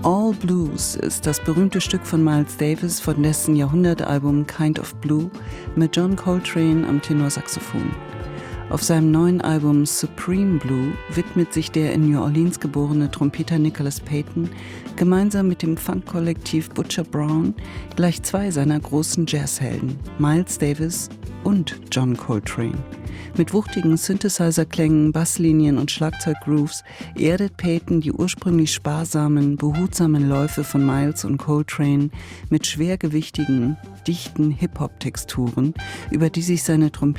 All Blues ist das berühmte Stück von Miles Davis von dessen Jahrhundertalbum Kind of Blue mit John Coltrane am Tenorsaxophon. Auf seinem neuen Album Supreme Blue widmet sich der in New Orleans geborene Trompeter Nicholas Payton gemeinsam mit dem Funkkollektiv Butcher Brown gleich zwei seiner großen Jazzhelden, Miles Davis und John Coltrane. Mit wuchtigen Synthesizer-Klängen, Basslinien und Schlagzeuggrooves erdet Payton die ursprünglich sparsamen, behutsamen Läufe von Miles und Coltrane mit schwergewichtigen, dichten Hip-Hop-Texturen, über die sich seine Trompete